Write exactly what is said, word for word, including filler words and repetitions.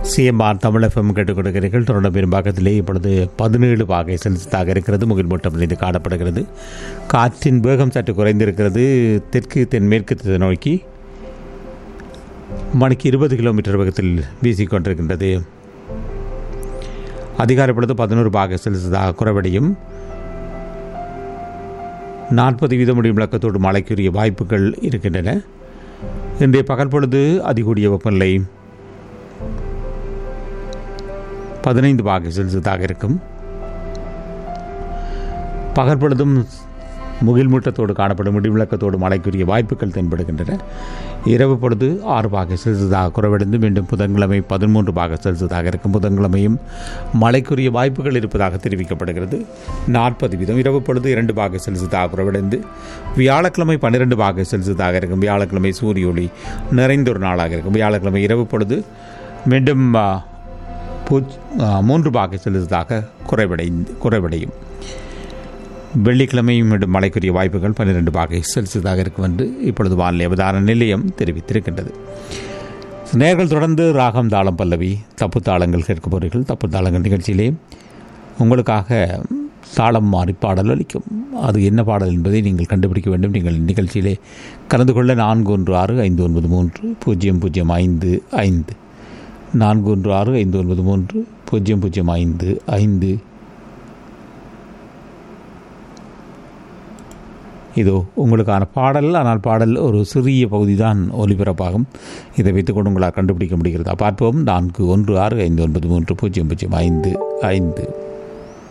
CMR Tamil FM கேட்டுக் கொடுக்கிறீர்கள். தொடர்ந்து பெரும்பாக்கத்திலே இப்பொழுது பதினேழு பாகை செல்சியஸாக இருக்கிறது. முகில் மூட்டம் நிறைந்து காணப்படுகிறது. காற்றின் வேகம் சற்று குறைந்திருக்கிறது. தெற்கு தென்மேற்கு திசை நோக்கி மணிக்கு இருபது கிலோமீட்டர் வேகத்தில் வீசிக்கொண்டிருக்கின்றது. அதிகாலை பொழுது பதினோரு பாகை செல்சியஸாக குறைவடையும். நாற்பது வீதம் முடியும் விளக்கத்தோடு மழைக்குரிய வாய்ப்புகள் இருக்கின்றன. இன்றைய பகல் பொழுது அதிகூடிய வெப்பநிலை பதினைந்து பாகை செல்சியஸாக இருக்கும். பகல் பொழுதும் முகில் மூட்டத்தோடு காணப்படும் முடிவிளக்கத்தோடு மழைக்குரிய வாய்ப்புகள் தென்படுகின்றன. இரவு பொழுது ஆறு பாகை செல்சியஸாக குறைவடைந்து மீண்டும் புதன்கிழமை பதிமூன்று பாகை செல்சியஸாக இருக்கும். புதன்கிழமையும் மழைக்குரிய வாய்ப்புகள் இருப்பதாக தெரிவிக்கப்படுகிறது. நாற்பது வீதம். இரவு பொழுது இரண்டு பாகை செல்சியஸாக குறைவடைந்து வியாழக்கிழமை பன்னிரெண்டு பாகை செல்சியஸாக இருக்கும். வியாழக்கிழமை சூரிய ஒளி நிறைந்த ஒரு நாளாக இருக்கும். வியாழக்கிழமை இரவு பொழுது மீண்டும் மூன்று பாகை செல்சியஸாக குறைவடைந்து குறைவடையும். வெள்ளிக்கிழமையும் மீண்டும் மழைக்குரிய வாய்ப்புகள் பன்னிரெண்டு பாகை செல்சியஸாக இருக்கும் என்று இப்பொழுது வானிலை அவதார நிலையம் தெரிவித்திருக்கின்றது. நேர்கள் தொடர்ந்து ராகம் தாளம் பல்லவி தப்பு தாளங்கள் கேட்க போகிறீர்கள். தப்பு தாளங்கள் நிகழ்ச்சியிலே உங்களுக்காக தாளம் மாறி பாடல் அளிக்கும். அது என்ன பாடல் என்பதை நீங்கள் கண்டுபிடிக்க வேண்டும். நீங்கள் நிகழ்ச்சியிலே கலந்து கொள்ள நான்கு ஒன்று ஆறு ஐந்து ஒன்பது மூன்று பூஜ்ஜியம் பூஜ்ஜியம் ஐந்து ஐந்து நான்கு ஒன்று ஆறு ஐந்து ஒன்பது மூன்று பூஜ்ஜியம் பூஜ்ஜியம் ஐந்து ஐந்து. இதோ உங்களுக்கான பாடல். ஆனால் பாடல் ஒரு சிறிய பகுதி தான் ஒலிபரப்பாகும். இதை வைத்துக்கொண்டு உங்களால் கண்டுபிடிக்க முடிகிறதா பார்ப்போம். நான்கு ஒன்று ஆறு ஐந்து ஒன்பது மூன்று பூஜ்ஜியம் பூஜ்ஜியம் ஐந்து ஐந்து.